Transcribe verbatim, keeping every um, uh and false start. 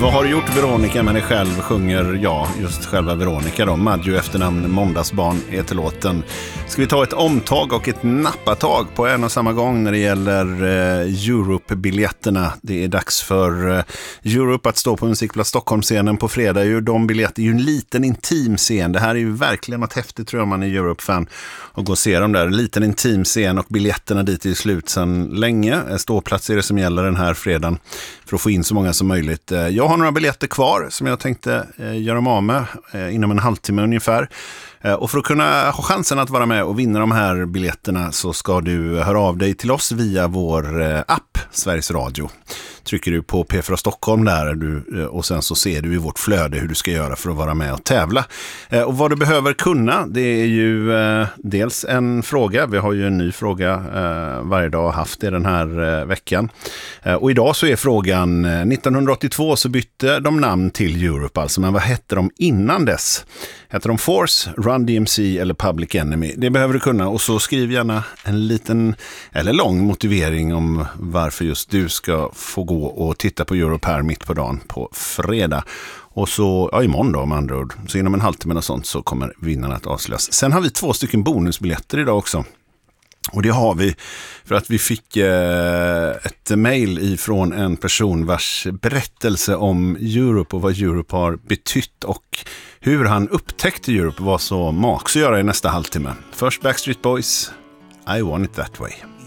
Vad har du gjort, Veronica, med dig själv sjunger jag, just själva Veronica då, Maggio efternamn Måndagsbarn heter låten. Ska vi ta ett omtag och ett nappatag på en och samma gång när det gäller eh, Europe-biljetterna. Det är dags för eh, Europe att stå på Musikplats Stockholm-scenen på fredag. Ju, de biljetter är ju en liten intim scen. Det här är ju verkligen något häftigt, tror jag, man är Europe-fan, och gå och se dem där. En liten intim scen och biljetterna dit är slut sedan länge. Ståplats är det som gäller den här fredagen för att få in så många som möjligt. Jag har några biljetter kvar som jag tänkte eh, göra mig av med eh, inom en halvtimme ungefär. Eh, och för att kunna ha chansen att vara med och vinna de här biljetterna så ska du höra av dig till oss via vår eh, app Sveriges Radio. Trycker du på P fyra Stockholm där du, och sen så ser du i vårt flöde hur du ska göra för att vara med och tävla. Eh, och vad du behöver kunna, det är ju eh, dels en fråga. Vi har ju en ny fråga eh, varje dag haft det den här eh, veckan. Eh, och idag så är frågan, eh, nittonhundraåttiotvå så bytte de namn till Europe alltså, men vad hette de innan dess? Hette de Force, Run D M C eller Public Enemy? Det behöver du kunna, och så skriv gärna en liten eller lång motivering om varför just du ska få gå och titta på Europe här mitt på dagen på fredag. Och så, ja, imorgon då om andra ord, så inom en halvtimme och sånt så kommer vinnarna att avslöjas. Sen har vi två stycken bonusbiljetter idag också. Och det har vi för att vi fick eh, ett mejl ifrån en person vars berättelse om Europe och vad Europe har betytt och hur han upptäckte Europe var så max att göra i nästa halvtimme. Först Backstreet Boys, I Want It That Way.